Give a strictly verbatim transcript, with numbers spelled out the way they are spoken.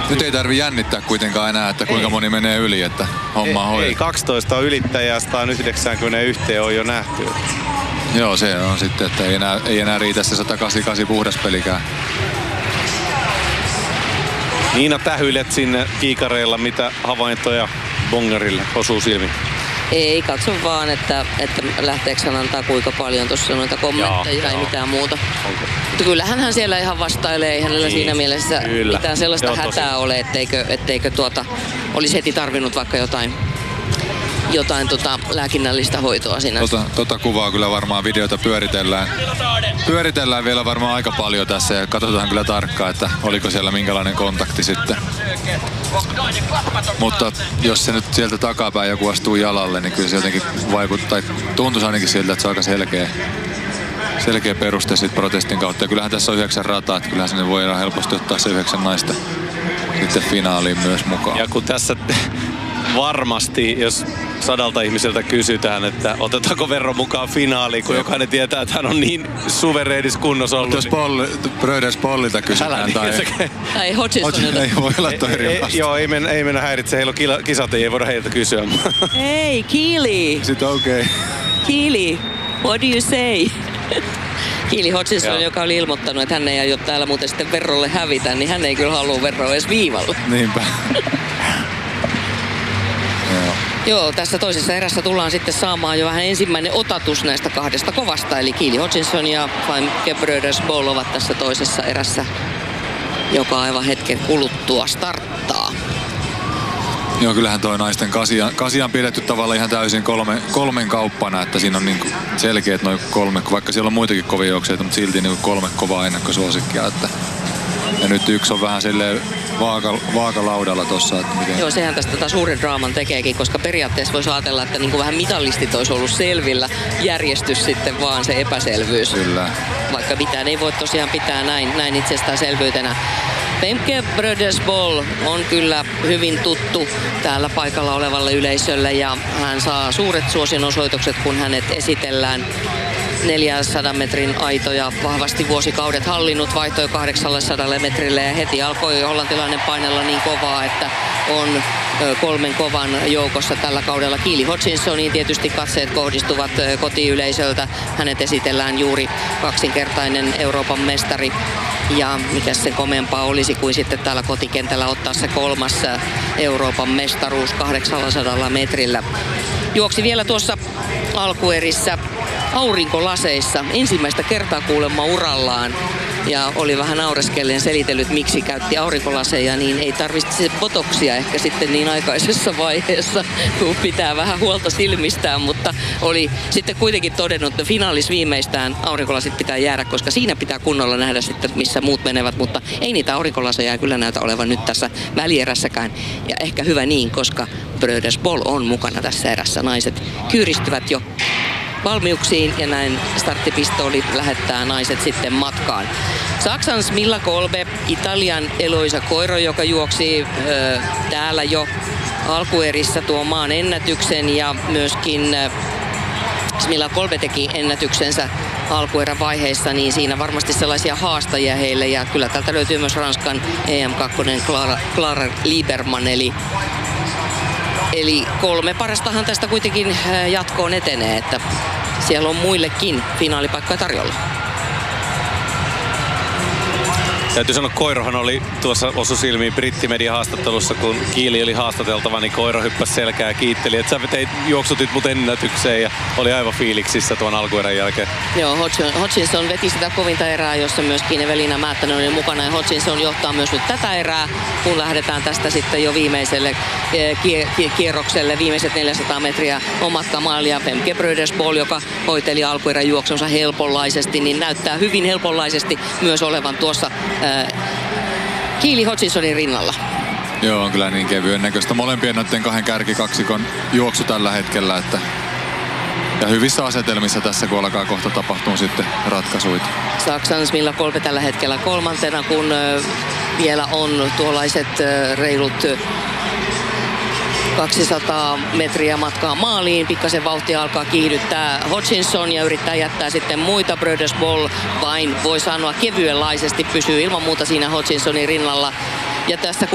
Nyt ei tarvi jännittää kuitenkaan enää, että kuinka ei. moni menee yli, että homma on hoidettu. Ei, kaksitoista on ylittäjää, sata yhdeksänkymmentäyksi on jo nähty. Joo, se on sitten, että ei enää, ei enää riitä se sata kahdeksankymmentäkahdeksan puhdas pelikään. Niina Tähylet sinne kiikareilla, mitä havaintoja Bongarille osuu silmiin? Ei, katso vaan, että, että lähteekö hän antaa kuinka paljon tuossa noita kommentteja tai mitään muuta. Onko? Mutta kyllähän hän siellä ihan vastailee, ei hänellä niin, siinä mielessä kyllä. mitään sellaista Joo, hätää tosi. ole, etteikö, etteikö tuota, olisi heti tarvinnut vaikka jotain, jotain tota, lääkinnällistä hoitoa siinä. Tota, tota kuvaa kyllä varmaan videota pyöritellään. Pyöritellään vielä varmaan aika paljon tässä ja katsotaan kyllä tarkkaan, että oliko siellä minkälainen kontakti sitten. Mutta jos se nyt sieltä takapäin joku astuu jalalle, niin kyllä se jotenkin vaikuttaa, tuntuisi ainakin siltä, että se on aika selkeä, selkeä peruste sitten protestin kautta. Ja kyllähän tässä on yhdeksän rataa, että kyllähän sinne voidaan helposti ottaa se yhdeksän naista sitten finaaliin myös mukaan. Ja kun tässä varmasti, jos sadalta ihmiseltä kysytään, että otetaanko Verro mukaan finaaliin, kun jokainen tietää, että hän on niin suvereenis kunnossa ollut. Jos Polli, Bröders Pollilta kysytään tai... Tai Hodgsonilta. Ei voi olla toi rivasta. Joo, ei mennä, ei mennä häiritse. Heillä on kisat, ei voida heiltä kysyä. Hei, Keely! Sitten okei. Okay. Keely, what do you say? Keely Hodgson, joka oli ilmoittanut, että hän ei aio täällä muuten sitten Verrolle hävitä, niin hän ei kyllä halua Verroa edes viivalle. Niinpä. Joo, tässä toisessa erässä tullaan sitten saamaan jo vähän ensimmäinen otatus näistä kahdesta kovasta. Eli Keely Hodgson ja Femke Breuders-Bol ovat tässä toisessa erässä, joka aivan hetken kuluttua starttaa. Joo, kyllähän toi naisten kasia, kasia on pidetty tavallaan ihan täysin kolme, kolmen kauppana, että siinä on niin selkeät noin kolme, vaikka siellä on muitakin kovia juokseita, mutta silti niin kolme kovaa ennakkosuosikkia. Että ja nyt yksi on vähän silleen vaaka, vaakalaudalla tossa. Että miten... Joo, sehän tästä tätä suuren draaman tekeekin, koska periaatteessa voisi ajatella, että niin kuin vähän mitallistit olisi ollut selvillä. Järjestys sitten vaan se epäselvyys. Kyllä. Vaikka mitään ei voi tosiaan pitää näin, näin itsestäänselvyytenä. Femke Breuders-Bol on kyllä hyvin tuttu täällä paikalla olevalle yleisölle ja hän saa suuret suosionosoitukset, kun hänet esitellään. neljänsadan metrin aitoja vahvasti vuosikaudet hallinnut, vaihtoi kahdeksansataa metrille ja heti alkoi hollantilainen painella niin kovaa, että on kolmen kovan joukossa tällä kaudella. Keely Hodgsoniin tietysti katseet kohdistuvat kotiyleisöltä. Hänet esitellään juuri kaksinkertainen Euroopan mestari. Ja mikä se komeampaa olisi kuin sitten täällä kotikentällä ottaa se kolmas Euroopan mestaruus kahdeksansataa metrillä. Juoksi vielä tuossa alkuerissä aurinkolaseissa ensimmäistä kertaa kuulemma urallaan. Ja oli vähän naureskellen selitellyt, miksi käytti aurinkolaseja, niin ei tarvitse botoksia ehkä sitten niin aikaisessa vaiheessa, kun pitää vähän huolta silmistään, mutta oli sitten kuitenkin todennut, että finaalis viimeistään aurinkolasit pitää jäädä, koska siinä pitää kunnolla nähdä sitten, missä muut menevät, mutta ei niitä aurinkolaseja kyllä näytä olevan nyt tässä välierässäkään. Ja ehkä hyvä niin, koska Breuders-Bol on mukana tässä erässä. Naiset kyyristyvät jo valmiuksiin ja näin starttipistooli lähettää naiset sitten matkaan. Saksan Smilla Kolbe, Italian Eloisa Koiro, joka juoksi ö, täällä jo alkuerissä tuo maan ennätyksen ja myöskin ö, Smilla Kolbe teki ennätyksensä alkuerän vaiheessa, niin siinä varmasti sellaisia haastajia heille ja kyllä täältä löytyy myös Ranskan E M kaksi Clara, Clara Lieberman, eli Eli kolme parastahan tästä kuitenkin jatkoon etenee, että siellä on muillekin finaalipaikkoja tarjolla. Täytyy sanoa, Koirohan oli tuossa osu silmiin brittimedia haastattelussa, kun Keely oli haastateltava, niin Koiro hyppäsi selkää ja kiitteli, että sä teit, juoksutit mut ennätykseen ja oli aivan fiiliksissä tuon alkuerän jälkeen. Joo, Hodgson veti sitä kovinta erää, jossa myöskin Evelina Määttänen oli mukana ja Hodgson johtaa myös nyt tätä erää, kun lähdetään tästä sitten jo viimeiselle kierrokselle, viimeiset neljäsataa metriä on matka maalia. Femke Breuders-Bol, joka hoiteli alkuerän juoksunsa helponlaisesti, niin näyttää hyvin helponlaisesti myös olevan tuossa Keely Hodgsonin rinnalla. Joo, on kyllä niin kevyen näköistä. Molempien noiden kahden kärkikaksikon juoksu tällä hetkellä. Että ja hyvissä asetelmissa tässä, kun alkaa kohta tapahtua sitten ratkaisuita. Saksan Smilla Kolbe tällä hetkellä kolmantena, kun vielä on tuollaiset reilut kaksisataa metriä matkaa maaliin. Pikkasen vauhtia alkaa kiihdyttää Hodgson ja yrittää jättää sitten muita. Breuders-Bol vain voi sanoa kevyenlaisesti pysyy ilman muuta siinä Hodgsonin rinnalla. Ja tässä